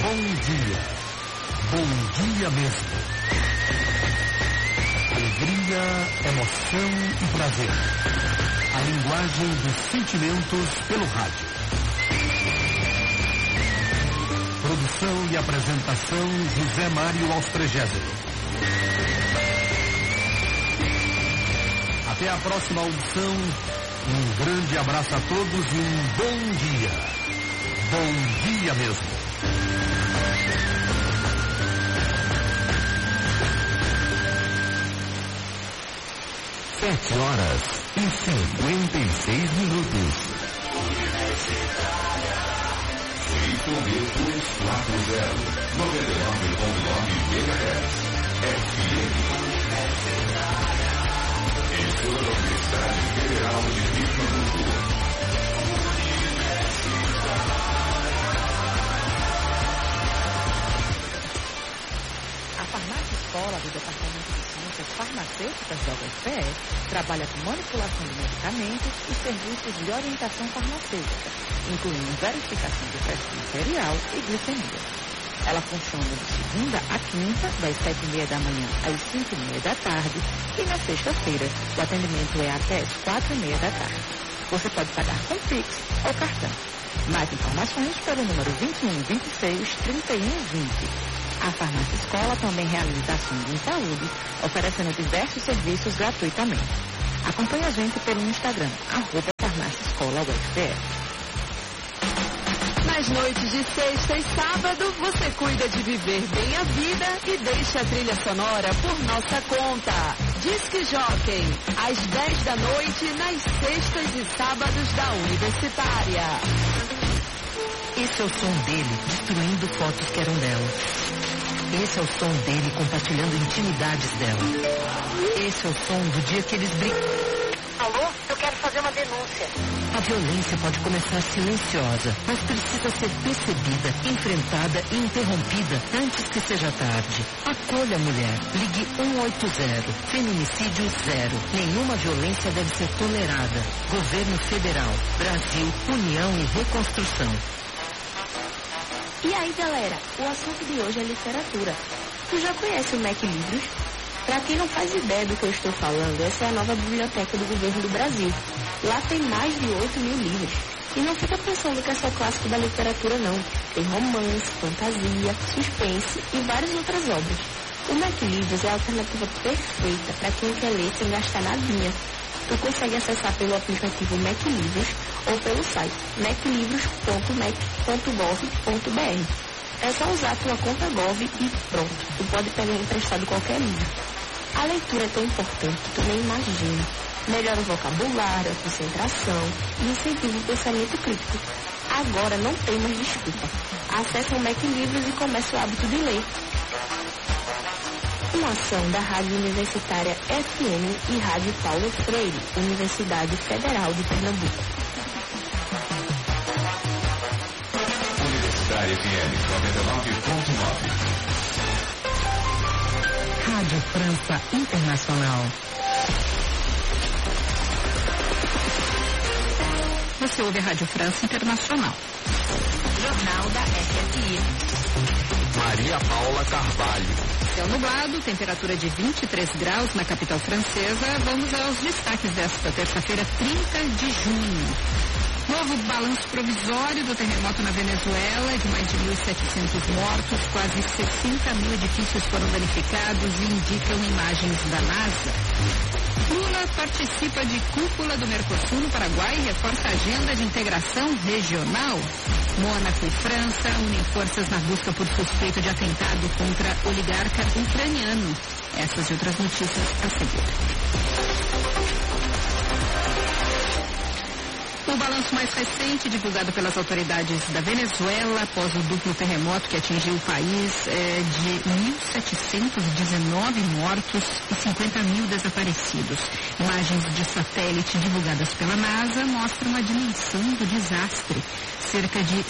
Bom dia. Bom dia mesmo. Alegria, emoção e prazer. A linguagem dos sentimentos pelo rádio. Produção e apresentação José Mário Austrégésimo. Até a próxima audição. Um grande abraço a todos e um bom dia. Bom dia mesmo. 7h56. Sintonia 240, 99.9 MHz, FM. Emissora da Universidade Federal de Pernambuco. A farmácia escola do Departamento de Ciências Farmacêuticas da UFPE trabalha com manipulação de medicamentos e serviços de orientação farmacêutica, incluindo verificação de pressão arterial e glicemia. Ela funciona de segunda a quinta, das 7h30 da manhã às 5h30 da tarde, e na sexta-feira o atendimento é até às 4h30 da tarde. Você pode pagar com Pix ou cartão. Mais informações pelo número 2126-3120. A Farmácia Escola também realiza ações em saúde, oferecendo diversos serviços gratuitamente. Acompanhe a gente pelo Instagram, @Farmácia Escola UFPE. Nas noites de sexta e sábado, você cuida de viver bem a vida e deixa a trilha sonora por nossa conta. Disque Jockey, às 10 da noite, nas sextas e sábados da Universitária. Esse é o som dele, destruindo fotos que eram dela. Esse é o som dele compartilhando intimidades dela. Esse é o som do dia que eles brigam. Alô? Eu quero fazer uma denúncia. A violência pode começar silenciosa, mas precisa ser percebida, enfrentada e interrompida antes que seja tarde. Acolha a mulher. Ligue 180. Feminicídio 0. Nenhuma violência deve ser tolerada. Governo Federal. Brasil, União e Reconstrução. E aí, galera, o assunto de hoje é literatura. Tu já conhece o Mac Livros? Para quem não faz ideia do que eu estou falando, essa é a nova biblioteca do governo do Brasil. Lá tem mais de 8.000 livros. E não fica pensando que é só clássico da literatura, não. Tem romance, fantasia, suspense e várias outras obras. O Mac Livros é a alternativa perfeita para quem quer ler sem gastar nadinha. Tu consegue acessar pelo aplicativo Mac Livros ou pelo site maclivros.mac.gov.br. É só usar tua conta Gov e pronto, tu pode pegar emprestado qualquer livro. A leitura é tão importante que tu nem imagina. Melhora o vocabulário, a concentração e incentiva o pensamento crítico. Agora não tem mais desculpa. Acesse o Mac Livros e comece o hábito de ler. Uma ação da Rádio Universitária FM e Rádio Paulo Freire, Universidade Federal de Pernambuco. Universitária FM 99.9. Rádio França Internacional. Você ouve a Rádio França Internacional. Jornal da RFI. Maria Paula Carvalho. Céu nublado, temperatura de 23 graus na capital francesa. Vamos aos destaques desta terça-feira, 30 de junho. Novo balanço provisório do terremoto na Venezuela, de mais de 1.700 mortos, quase 60.000 edifícios foram danificados e indicam imagens da NASA. Lula participa de cúpula do Mercosul no Paraguai e reforça a agenda de integração regional. Mônaco e França unem forças na busca por suspeito de atentado contra oligarca ucraniano. Essas e outras notícias a seguir. O balanço mais recente, divulgado pelas autoridades da Venezuela após o duplo terremoto que atingiu o país, é de 1.719 mortos e 50.000 desaparecidos. Imagens de satélite divulgadas pela NASA mostram a dimensão do desastre. Cerca de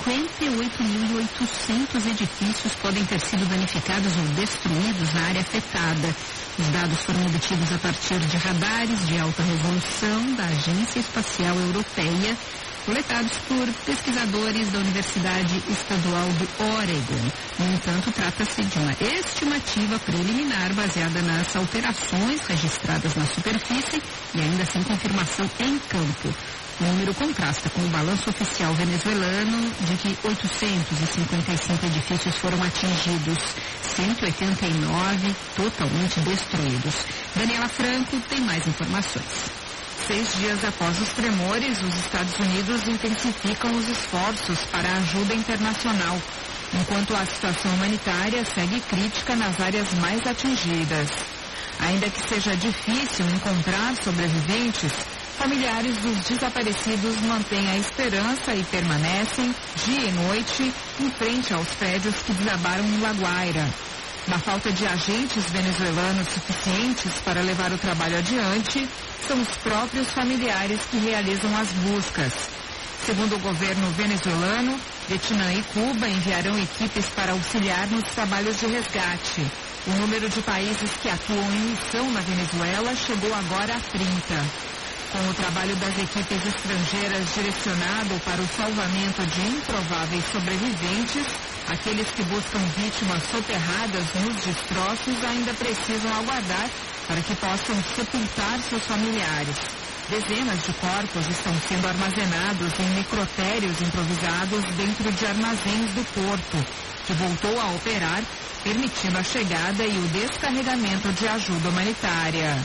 58.800 edifícios podem ter sido danificados ou destruídos na área afetada. Os dados foram obtidos a partir de radares de alta resolução da Agência Espacial Europeia coletados por pesquisadores da Universidade Estadual do Oregon. No entanto, trata-se de uma estimativa preliminar baseada nas alterações registradas na superfície e ainda sem confirmação em campo. O número contrasta com o balanço oficial venezuelano de que 855 edifícios foram atingidos, 189 totalmente destruídos. Daniela Franco tem mais informações. 6 dias após os tremores, os Estados Unidos intensificam os esforços para a ajuda internacional, enquanto a situação humanitária segue crítica nas áreas mais atingidas. Ainda que seja difícil encontrar sobreviventes, familiares dos desaparecidos mantêm a esperança e permanecem, dia e noite, em frente aos prédios que desabaram em La Guaira. Na falta de agentes venezuelanos suficientes para levar o trabalho adiante, são os próprios familiares que realizam as buscas. Segundo o governo venezuelano, Vietnã e Cuba enviarão equipes para auxiliar nos trabalhos de resgate. O número de países que atuam em missão na Venezuela chegou agora a 30. Com o trabalho das equipes estrangeiras direcionado para o salvamento de improváveis sobreviventes, aqueles que buscam vítimas soterradas nos destroços ainda precisam aguardar para que possam sepultar seus familiares. Dezenas de corpos estão sendo armazenados em necrotérios improvisados dentro de armazéns do porto, que voltou a operar, permitindo a chegada e o descarregamento de ajuda humanitária.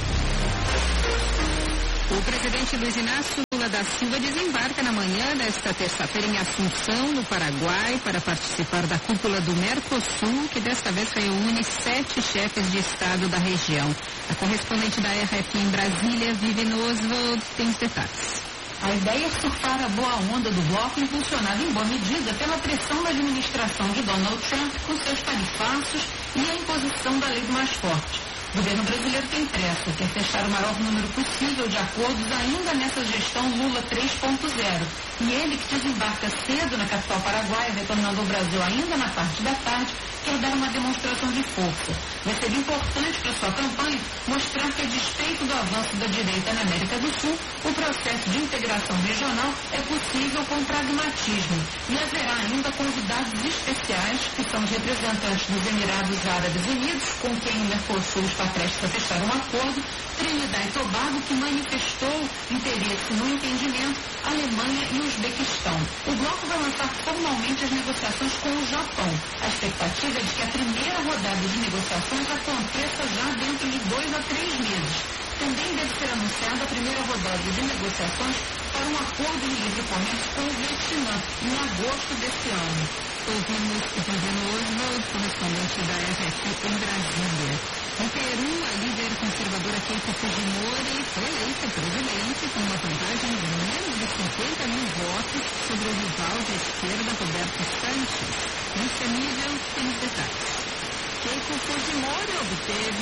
O presidente Luiz Inácio Lula da Silva desembarca na manhã desta terça-feira em Assunção, no Paraguai, para participar da cúpula do Mercosul, que desta vez reúne 7 chefes de Estado da região. A correspondente da RF em Brasília, Viviane Oswald, tem os detalhes. A ideia é surfar a boa onda do bloco, impulsionada em boa medida pela pressão da administração de Donald Trump com seus tarifaços e a imposição da lei do mais forte. O governo brasileiro tem pressa, quer fechar o maior número possível de acordos ainda nessa gestão Lula 3.0. E ele, que desembarca cedo na capital paraguaia, retornando ao Brasil ainda na parte da tarde, quer dar uma demonstração de força. Vai ser importante para sua campanha mostrar que, a despeito do avanço da direita na América do Sul, o processo de integração regional é possível com pragmatismo. E haverá ainda convidados especiais, que são os representantes dos Emirados Árabes Unidos, com quem o Mercosul está prestes a fechar um acordo, Trinidad e Tobago, que manifestou interesse no entendimento, Alemanha e Uzbequistão. O bloco vai lançar formalmente as negociações com o Japão. A expectativa é de que a primeira rodada de negociações aconteça já dentro de 2 a 3 meses. Também deve ser anunciada a primeira rodada de negociações para um acordo de livre comércio com o Vietnã, em agosto deste ano. Ouvimos o Viviane Oswald, correspondente da RF em Brasília. No Peru, a líder conservadora Keiko Fujimori foi eleita presidente com uma vantagem de menos de 50 mil votos sobre o rival de esquerda Roberto Sanches. Nesse nível, tem os detalhes. Keiko Fujimori obteve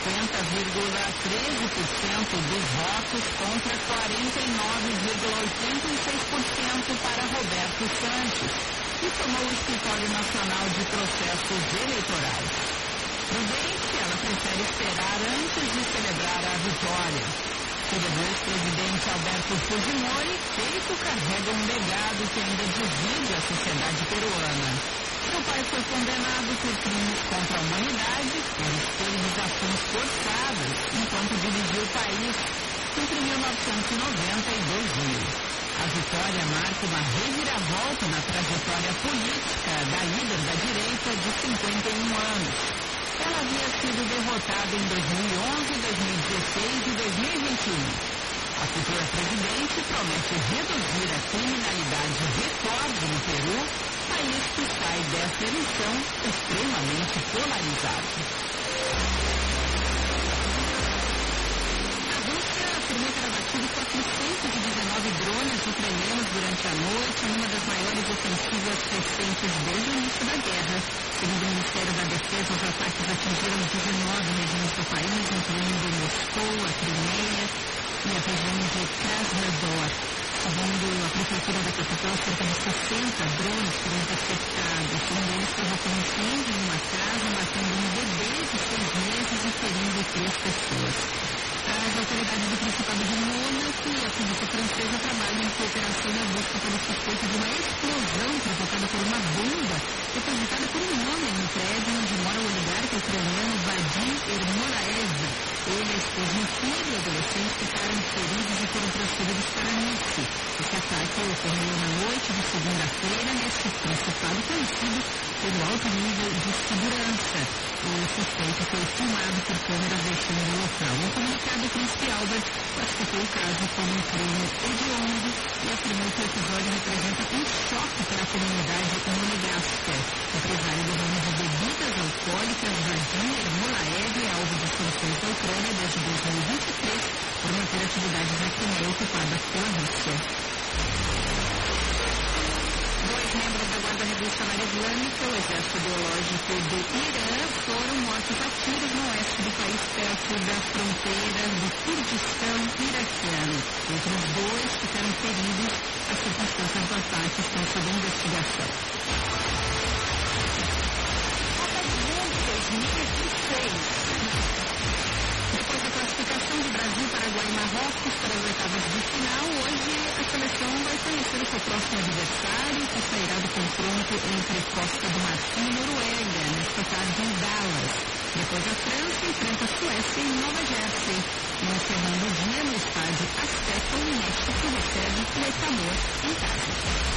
50,13% dos votos contra 49,86% para Roberto Sanches, que tomou o Escritório Nacional de Processos Eleitorais. Prudente, ela prefere esperar antes de celebrar a vitória. Filha do ex-presidente Alberto Fujimori, Keiko carrega um legado que ainda divide a sociedade peruana. Seu pai foi condenado por crimes contra a humanidade por esterilizações forçadas enquanto dirigiu o país entre 1990 e 2000. A vitória marca uma reviravolta na trajetória política da líder da direita de 51 anos. Ela havia sido derrotada em 2011, 2016 e 2021. A futura presidente promete reduzir a criminalidade recorde no Peru, país que sai dessa eleição extremamente polarizado. A Rússia afirmou ter abatido 419 drones ucranianos durante a noite, numa das maiores ofensivas recentes desde o início da guerra. Segundo o Ministério da Defesa, os ataques atingiram 19 regiões do país, incluindo Moscou, a Crimeia e a região de Krasnodar. Segundo a prefeitura da capital, cerca de 60 drones foram interceptados. Um deles provocou um incêndio em uma casa, matando um bebê de 6 meses e ferindo 3 pessoas. As autoridades do Principado de Mônaco e a polícia francesa trabalham em cooperação na busca pelo suspeito de uma explosão provocada por uma bomba depositada por um homem no prédio onde mora o oligarca ucraniano Vadim Ermolaev. Ele, a esposa e o filho adolescente ficaram feridos e foram transferidos para Nice. Esse ataque ocorreu na noite de segunda-feira neste Principado conhecido pelo alto nível de segurança. O suspeito foi filmado por câmeras deixando o local. Um comunicado, o príncipe Albert classificou o caso como um crime hediondo e afirmou que o episódio representa um choque para a comunidade monegasca. O empresário do ramo de bebidas alcoólicas Vadim Ermolaev é alvo de sanções da Ucrânia desde 2023 por manter atividades na Crimeia ocupada pela Rússia. 2 membros da Guarda Revolucionária Islâmica, o Exército Biológico do Irã, foram mortos a tiros no oeste do país, perto da fronteira do Kurdistão iraquiano. Outros 2 ficaram feridos. As circunstâncias do ataque estão sob investigação. Copa do Mundo 2026. Depois da classificação de Brasil, Paraguai e Marrocos para as oitavas de final, hoje a seleção vai conhecer o seu próximo adversário, que sairá do confronto entre Costa do Marfim e Noruega, nesta tarde em Dallas. Depois a França enfrenta a Suécia em Nova Jersey. E encerrando o dia no estádio Azteca, o México recebe o Equador em casa.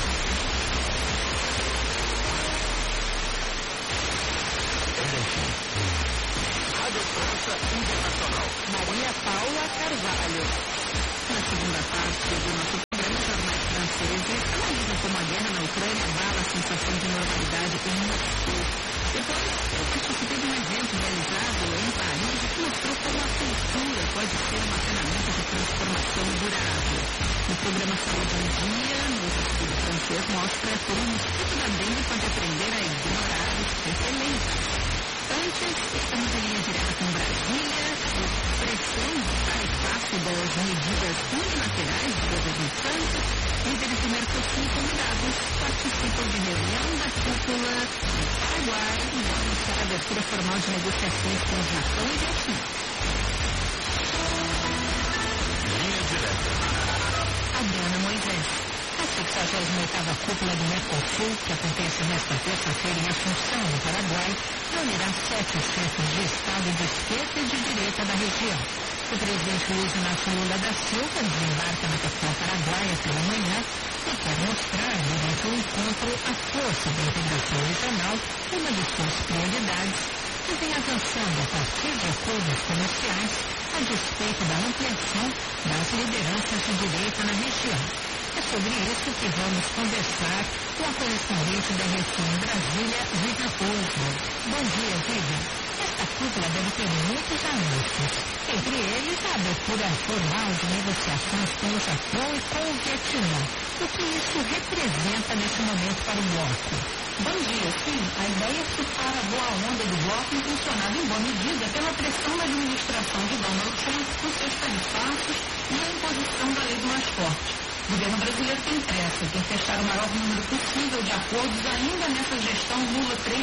Rádio França Internacional. Maria Paula Carvalho. Na segunda parte do nosso programa, os jornais franceses analisam como a guerra na Ucrânia abala a sensação de normalidade em Moscou. Depois, eu participei de um evento realizado em Paris que mostrou como a cultura pode ser uma ferramenta de transformação durável. No programa Saúde em Dia, no estudo francês mostra como o mosquito da dengue pode aprender a ignorar os repelentes. Antes, estamos em linha direta com Brasília, pressão tarefaço das medidas unilaterais do governo Santos. Líderes do Mercosul convidados participam de reunião da cúpula do Paraguai e vão anunciar a abertura formal de negociações com o Japão e Vietnã. Linha direta. Adriana Moisés. A 68ª cúpula do Mercosul, que acontece nesta terça-feira em Assunção, no Paraguai, reunirá 7 chefes de Estado de esquerda e de direita da região. O presidente Luiz Inácio Lula da Silva desembarca na capital paraguaia pela manhã e quer mostrar, durante o encontro, a força da integração regional, uma de suas prioridades, que vem avançando a partir de acordos comerciais, a despeito da ampliação das lideranças de direita na região. É sobre isso que vamos conversar com a correspondente da RFM em Brasília, Vivian Oswald. Bom dia, Vivian. Esta cúpula deve ter muitos anúncios, entre eles a abertura formal de negociações com o Japão e com o Vietnã. O que isso representa nesse momento para o bloco? Bom dia, sim. A ideia é surfar a boa onda do bloco, impulsionada em boa medida pela pressão da administração de Donald Trump por seus tarifaços e a imposição da lei do mais forte. O governo brasileiro tem pressa, quer fechar o maior número possível de acordos ainda nessa gestão Lula 3.0.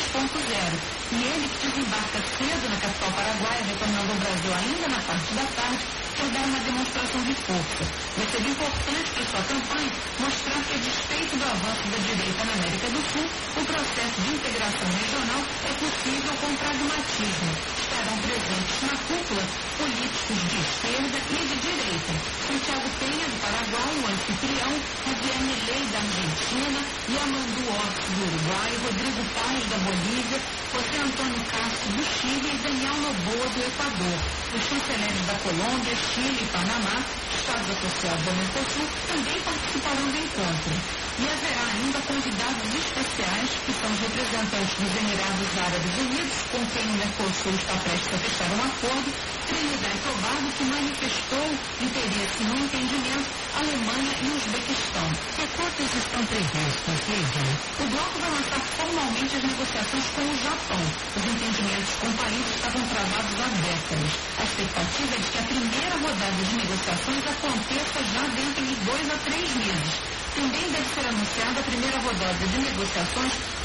E ele, que desembarca cedo na capital paraguaia, retornando ao Brasil ainda na parte da tarde, quer dar uma demonstração de força. Vai ser importante para sua campanha mostrar que, a despeito do avanço da direita na América do Sul, o processo de integração regional é possível com pragmatismo. Estarão presentes na cúpula políticos de esquerda e de direita. Santiago Penha, do Paraguai, o anfitrião, Javier Milei, da Argentina, Yamandu Ortiz, do Uruguai, Rodrigo Paes, da Bolívia, José Antônio Castro, do Chile e Daniel Noboa, do Equador. Os chanceleres da Colômbia, Chile e Panamá, Estados associados ao Mercosul, também participarão do encontro. E haverá ainda convidados especiais, que são os representantes dos Emirados Árabes Unidos, com quem o Mercosul está prestes a fechar um acordo, Trinidad e Tobago, que manifestou interesse no entendimento, Alemanha e Uzbequistão. Que acordos estão previstos, Vivian? O bloco vai lançar formalmente as negociações com o Japão. Os entendimentos com o país estavam travados há décadas. A expectativa é de que a primeira rodada de negociações aconteça já dentro de 2 a 3 meses. Também deve ser anunciada a primeira rodada de negociações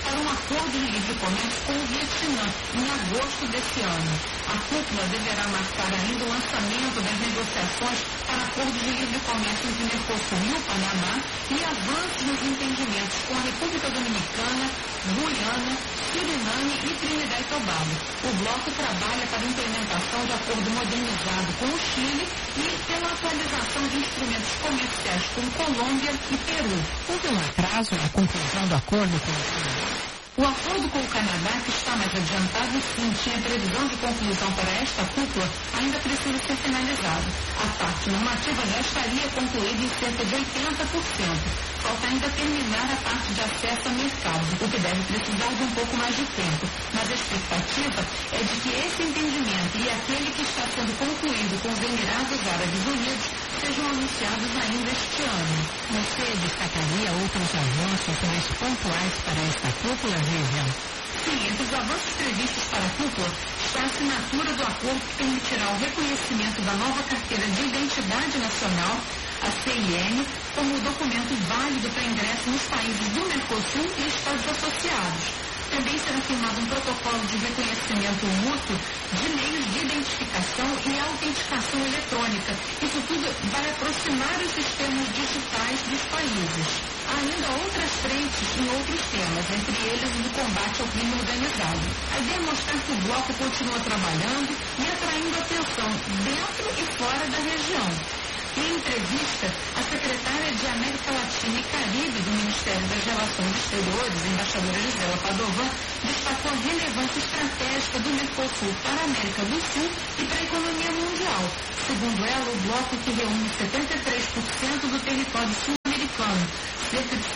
para um acordo de livre comércio com o Vietnã em agosto desse ano. A cúpula deverá marcar ainda o lançamento das negociações para acordos de livre comércio entre o Mercosul e o Panamá e avanços nos entendimentos com a República Dominicana, Guiana, Suriname e Trinidad e Tobago. O bloco trabalha para a implementação de acordo modernizado com o Chile e pela atualização de instrumentos comerciais com Colômbia e Peru. Houve um atraso na conclusão do acordo com o Chile? O acordo com o Canadá, que está mais adiantado, sim, tinha previsão de conclusão para esta cúpula, ainda precisa ser finalizado. A parte normativa já estaria concluída em cerca de 80%. Falta ainda terminar a parte de acesso a mercado, o que deve precisar de um pouco mais de tempo. Mas a expectativa é de que esse entendimento e aquele que está sendo concluído com os Emirados Árabes Unidos sejam anunciados ainda este ano. Você destacaria outros avanços mais pontuais para esta cúpula, Vivian? Sim, entre os avanços previstos para a cúpula está a assinatura do acordo que permitirá o reconhecimento da nova carteira de identidade nacional, a CIN, como documento válido para ingresso nos países do Mercosul e Estados associados. Também será firmado um protocolo de reconhecimento mútuo de meios de identificação e autenticação eletrônica. Isso tudo vai aproximar os sistemas digitais dos países. Há ainda outras frentes em outros temas, entre eles o do combate ao crime organizado. A ideia é mostrar que o bloco continua trabalhando e atraindo atenção dentro e fora da região. Em entrevista, a secretária de América Latina e Caribe do Ministério das Relações Exteriores, a embaixadora Gisela Padovan, destacou a relevância estratégica do Mercosul para a América do Sul e para a economia mundial. Segundo ela, o bloco que reúne 73% do território sul-americano, cerca de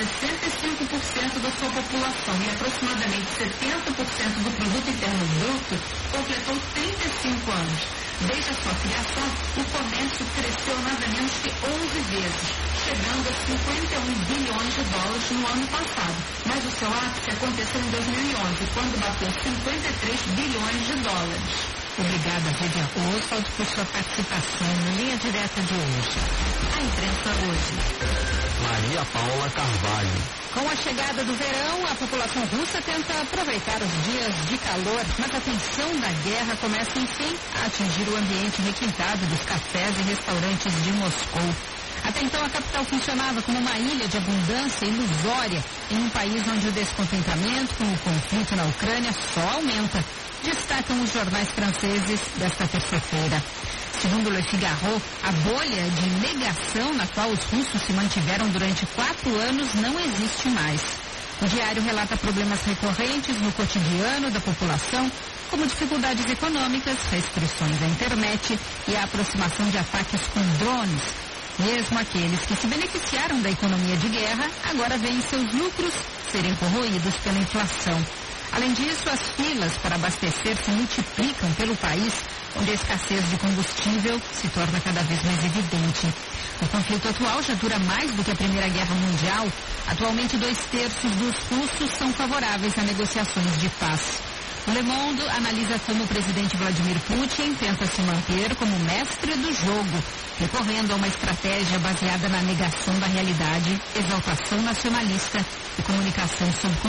65% da sua população e aproximadamente 70% do produto interno bruto, completou 35 anos. Desde a sua criação, o comércio cresceu nada menos que 11 vezes, chegando a 51 bilhões de dólares no ano passado. Mas o seu ápice aconteceu em 2011, quando bateu 53 bilhões de dólares. Obrigada, Vivian Oswald, por sua participação na Linha Direta de hoje. A imprensa hoje. Maria Paula Carvalho. Com a chegada do verão, a população russa tenta aproveitar os dias de calor, mas a tensão da guerra começa, enfim, a atingir o ambiente requintado dos cafés e restaurantes de Moscou. Até então, a capital funcionava como uma ilha de abundância ilusória em um país onde o descontentamento com o conflito na Ucrânia só aumenta, destacam os jornais franceses desta terça-feira. Segundo Le Figaro, a bolha de negação na qual os russos se mantiveram durante 4 anos não existe mais. O diário relata problemas recorrentes no cotidiano da população, como dificuldades econômicas, restrições à internet e a aproximação de ataques com drones. Mesmo aqueles que se beneficiaram da economia de guerra, agora veem seus lucros serem corroídos pela inflação. Além disso, as filas para abastecer se multiplicam pelo país, onde a escassez de combustível se torna cada vez mais evidente. O conflito atual já dura mais do que a Primeira Guerra Mundial. Atualmente, 2/3 dos russos são favoráveis a negociações de paz. O Le Monde analisa como o presidente Vladimir Putin tenta se manter como mestre do jogo, recorrendo a uma estratégia baseada na negação da realidade, exaltação nacionalista e comunicação sob